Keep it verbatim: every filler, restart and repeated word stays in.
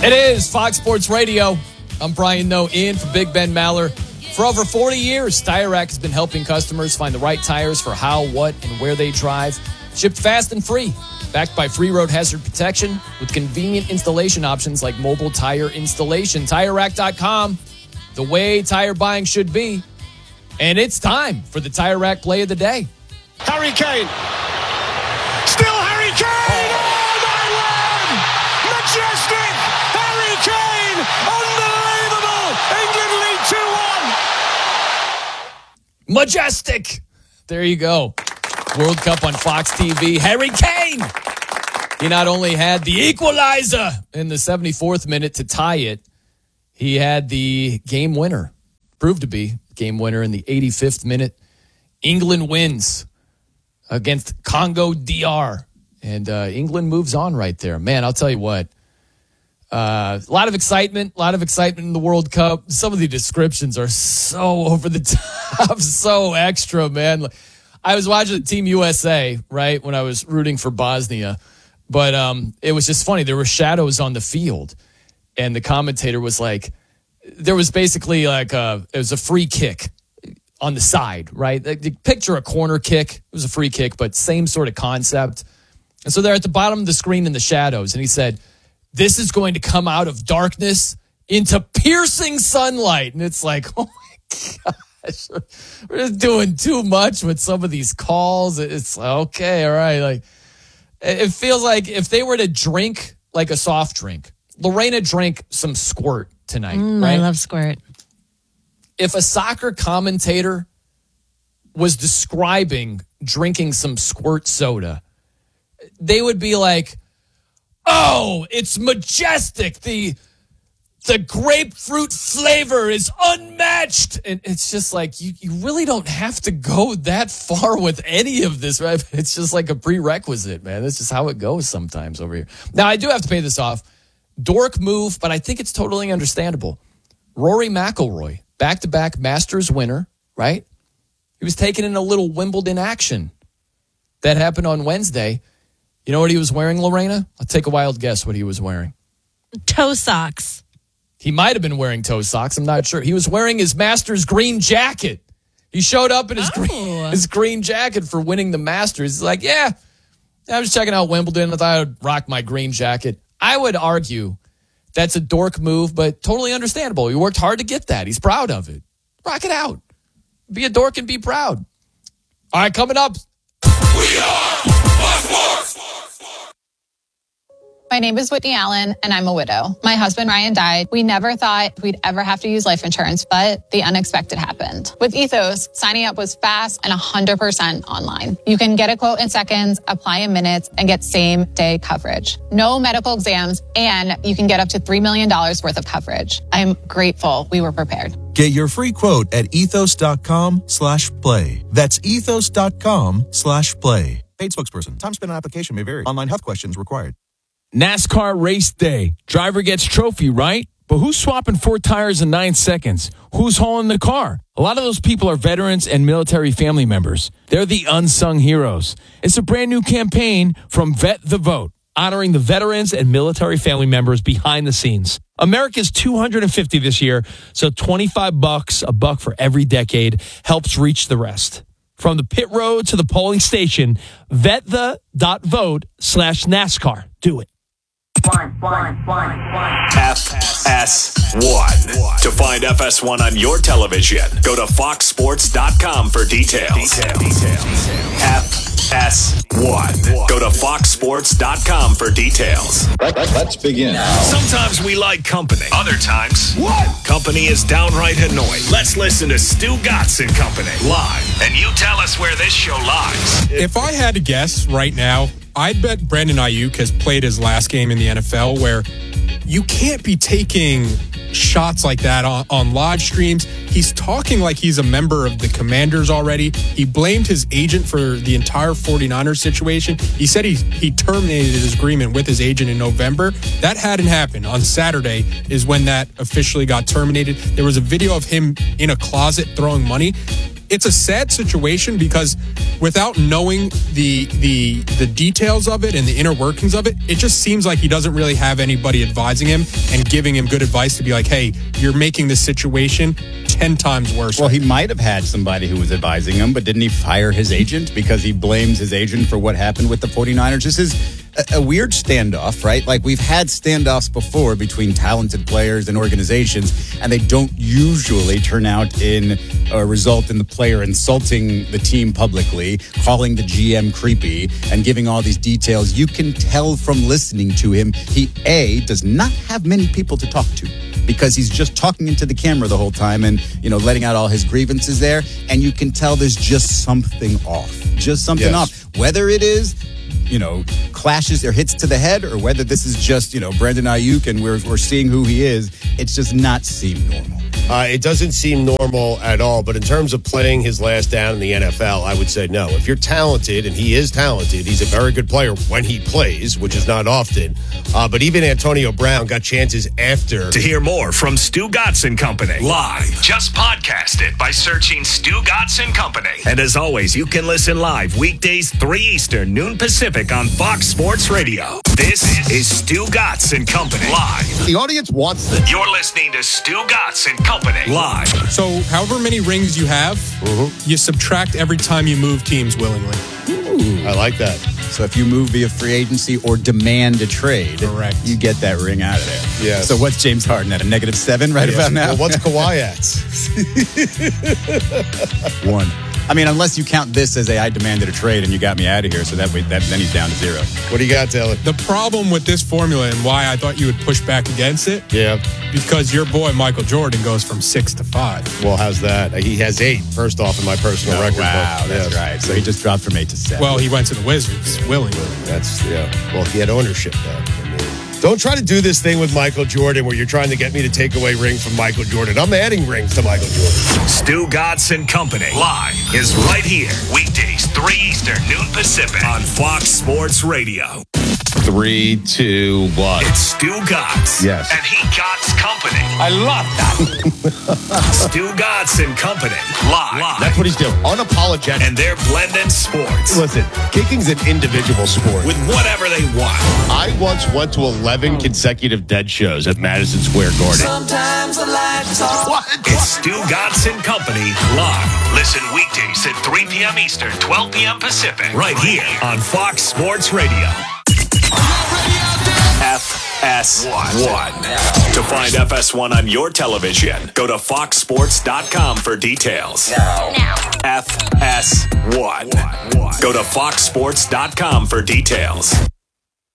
It is Fox Sports Radio. I'm Brian Noe in for Big Ben Maller. For over forty years, Tire Rack has been helping customers find the right tires for how, what, and where they drive. Shipped fast and free. Backed by free road hazard protection with convenient installation options like mobile tire installation. Tire Rack dot com, the way tire buying should be. And it's time for the Tire Rack play of the day. Harry Kane. Still Harry Kane! Oh, my word! Majestic! Harry Kane! Unbelievable! England lead two one! Majestic! There you go. World Cup on Fox T V. Harry Kane! He not only had the equalizer in the seventy-fourth minute to tie it, he had the game winner. Proved to be game winner in the eighty-fifth minute. England wins against Congo D R. And uh, England moves on right there. Man, I'll tell you what. Uh, a lot of excitement. A lot of excitement in the World Cup. Some of the descriptions are so over the top. So extra, man. I was watching Team U S A, right, when I was rooting for Bosnia. But um, it was just funny. There were shadows on the field. And the commentator was like, there was basically like a, it was a free kick on the side, right? Like, picture a corner kick. It was a free kick, but same sort of concept. And so they're at the bottom of the screen in the shadows. And he said, this is going to come out of darkness into piercing sunlight. And it's like, oh my gosh, we're just doing too much with some of these calls. It's okay, all right. Like, it feels like if they were to drink like a soft drink, Lorena drank some Squirt tonight. Mm, right? I love Squirt. If a soccer commentator was describing drinking some Squirt soda, they would be like, oh, it's majestic. The the grapefruit flavor is unmatched. And it's just like, you, you really don't have to go that far with any of this, right? It's just like a prerequisite, man. That's just how it goes sometimes over here. Now, I do have to pay this off. Dork move, but I think it's totally understandable. Rory McIlroy, back-to-back Masters winner, right? He was taking in a little Wimbledon action. That happened on Wednesday. You know what he was wearing, Lorena? I'll take a wild guess what he was wearing. Toe socks. He might have been wearing toe socks. I'm not sure. He was wearing his Masters green jacket. He showed up in his, oh. green, his green jacket for winning the Masters. He's like, yeah, I was checking out Wimbledon. I thought I would rock my green jacket. I would argue that's a dork move, but totally understandable. He worked hard to get that. He's proud of it. Rock it out. Be a dork and be proud. All right, coming up. We are Fox Sports! My name is Whitney Allen, and I'm a widow. My husband, Ryan, died. We never thought we'd ever have to use life insurance, but the unexpected happened. With Ethos, signing up was fast and one hundred percent online. You can get a quote in seconds, apply in minutes, and get same-day coverage. No medical exams, and you can get up to three million dollars worth of coverage. I'm grateful we were prepared. Get your free quote at ethos.com slash play. That's ethos.com slash play. Paid spokesperson. Time spent on application may vary. Online health questions required. NASCAR race day. Driver gets trophy, right? But who's swapping four tires in nine seconds? Who's hauling the car? A lot of those people are veterans and military family members. They're the unsung heroes. It's a brand new campaign from Vet the Vote, honoring the veterans and military family members behind the scenes. America's two hundred fifty this year, so twenty-five bucks, a buck for every decade, helps reach the rest. From the pit road to the polling station, vetthe.vote slash NASCAR. Do it. One, one, one, one. F S one. To find F S one on your television, go to fox sports dot com for details. Details. F S one. Go to fox sports dot com for details. Let's begin. Sometimes we like company. Other times, what? Company is downright annoying. Let's listen to Stu Gatz and Company live. And you tell us where this show lies. If I had to guess right now, I'd bet Brandon Ayuk has played his last game in the N F L, where you can't be taking shots like that on, on live streams. He's talking like he's a member of the Commanders already. He blamed his agent for the entire forty-niners situation. He said he, he terminated his agreement with his agent in November. That hadn't happened. On Saturday is when that officially got terminated. There was a video of him in a closet throwing money. it's a sad situation because without knowing the the the details of it and the inner workings of it, it just seems like he doesn't really have anybody advising him and giving him good advice to be like, hey, you're making this situation ten times worse. Well, he might have had somebody who was advising him, but didn't he fire his agent because he blames his agent for what happened with the 49ers? This is a, a weird standoff, right? Like, we've had standoffs before between talented players and organizations, and they don't usually turn out in or result in the player insulting the team publicly, calling the G M creepy, and giving all these details. You can tell from listening to him, he, A, does not have many people to talk to, because he's just talking into the camera the whole time and, you know, letting out all his grievances there. And you can tell there's just something off. Just something Yes. off. Whether it is, you know, clashes or hits to the head, or whether this is just, you know, Brandon Ayuk and we're, we're seeing who he is, it's just not seem normal. Uh, it doesn't seem normal at all. But in terms of playing his last down in the N F L, I would say no. If you're talented, and he is talented, he's a very good player when he plays, which is not often. Uh, but even Antonio Brown got chances after. To hear more from Stu Gatz and Company live, just podcast it by searching Stu Gatz and Company. And as always, you can listen live weekdays three Eastern, noon Pacific on Fox Sports Radio. This is Stu Gatz and Company live. The audience wants this. You're listening to Stu Gatz and Company live. So however many rings you have, Mm-hmm. you subtract every time you move teams willingly. I like that. So if you move via free agency or demand a trade, Correct. you get that ring out of there. Yes. So what's James Harden at, a negative seven right Yes. about now? Well, what's Kawhi at? One. I mean, unless you count this as a I demanded a trade and you got me out of here, so that way, that then he's down to zero. What do you got, Taylor? The problem with this formula and why I thought you would push back against it, Yeah. because your boy Michael Jordan goes from six to five. Well, how's that? He has eight, first off, in my personal Oh, record wow, book. that's Yes. right. So he just dropped from eight to seven. Well, he went to the Wizards willingly. That's, yeah. Well, he had ownership, though. I mean, don't try to do this thing with Michael Jordan where you're trying to get me to take away rings from Michael Jordan. I'm adding rings to Michael Jordan. Stu Gatz and Company live is right here. Weekdays, three Eastern, noon Pacific on Fox Sports Radio. Three, two, one. It's Stu Gatz. Yes. And he Gatz Company. I love that. Stu Gatz and Company live. live. That's what he's doing. Unapologetic. And they're blending sports Listen, kicking's an individual sport. with whatever they want. I once went to eleven consecutive dead shows at Madison Square Garden. Sometimes I like to talk. What? It's Stu Gatz and Company live. Listen weekdays at three p.m. Eastern, twelve p.m. Pacific, right here on Fox Sports Radio. F S one. To find F S one on your television, go to fox sports dot com for details. Now. F S one. Go to fox sports dot com for details.